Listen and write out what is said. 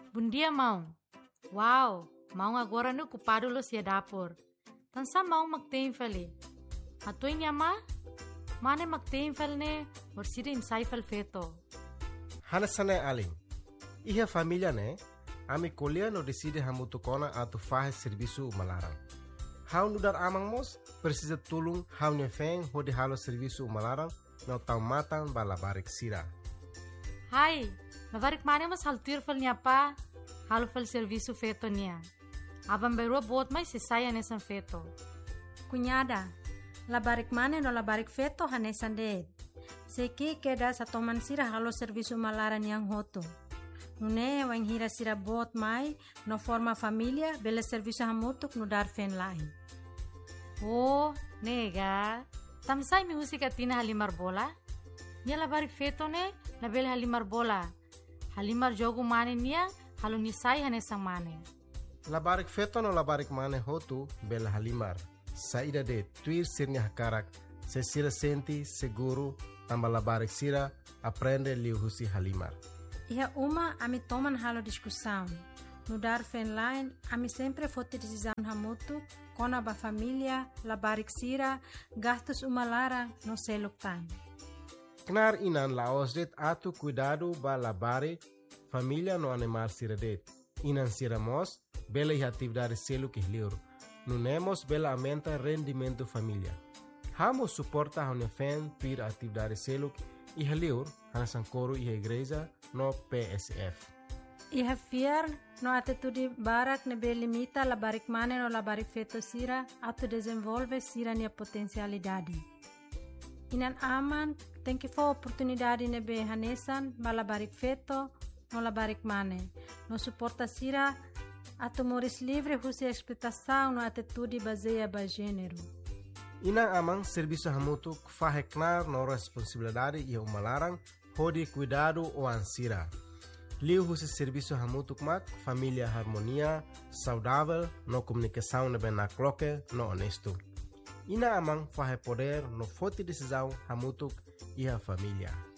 Bom dia, mão. Uau, mão agora no ocupado lo sia dapur. Tansa mão magtem fali. Atoy niya ma? Mane magtem fal ne, or sida insay fal feto. Hanasane aling. Iha família né? Ami colher no decide hamutukona atu fahe serviço malarang. Hau nudar amang mos precisa tulung hau nefeng hodi halo serviço malarang no tau matang balabarik sira. Hai, labarik mane mas haltir fal niya pa, halo fal serviço feto niya. Abang berua bot mai sisaya nesan feto. Cunhada, labarik mane no labarik feto hanesan de. Seki queda sa toman sira halo serviço malaran yang hoto. Nune wang hira sira bot mai no forma família bele serviço hamutuk no dar fen lain. Oh, nega. Tamsay mi husika tina halimar bola? Nia labarik feto ne, label halimar bola. Halimar jogo mane nia, halo nisay hanesang mane. Labarik feto no labarik mane hotu bela halimar. Saída de tuir sirnya hakarak, se sira senti seguro tamba labarik sira aprende liu husi halimar. Iha uma ami toman halo discussão. No dar fen line, ami sempre fote decisão hamutu, kona ba família, labarik sira, gastos umalara no seluk time. Knar inan laos det atu cuidado ba labare família no animar sira det. Inan sira mos, bela iha atividade seluk ihliur. Nunemos bela aumenta rendimento família. Hamos suporta a fen pir atividade seluk ihliur, hanasan coro iha igreja no PSF. Iha fiar no atitude barak nebe limita labarik mane no labarik feto sira atu desenvolve sira nia potencialidade. Inan aman tem que for oportunidade nebe hanesan ba labarik feto no labarik mane. No suporta sira atu moris livre husi explicação no atitude baseia ba gênero. Inang amang serviço hamutu faheknar no responsabilidade e umalarang hodi cuidado o ansira. Liu husi serviço hamutuk mak família harmonia, saudável, no comunicação nebe na cloque, no honesto. Ina amang fahe poder no forte decisão hamutuk e a família.